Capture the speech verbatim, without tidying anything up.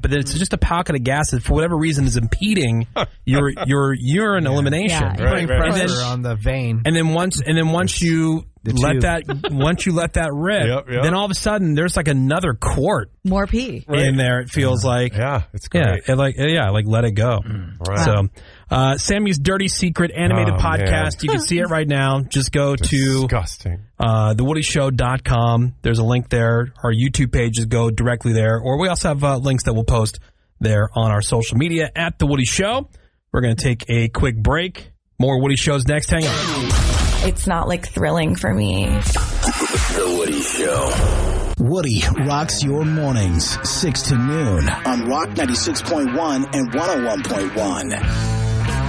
but then it's just a pocket of gas that for whatever reason is impeding your your urine yeah. elimination. Yeah. Right, right. Pressure And then, on the vein. and then once and then once you let tube. that once you let that rip, Yep, yep. then all of a sudden there's like another quart More pee. Right. in there. It feels like Yeah, it's great. yeah, it like yeah, like let it go. Right. So, uh, Sammy's Dirty Secret animated Oh, podcast. man. You can see it right now. Just go to Disgusting. uh, the woody show dot com. There's a link there. Our YouTube pages go directly there. Or we also have uh, links that we'll post there on our social media at The Woody Show. We're going to take a quick break. More Woody Shows next. Hang on. It's not like thrilling for me. The Woody Show. Woody rocks your mornings, six to noon on Rock ninety-six point one and one oh one point one.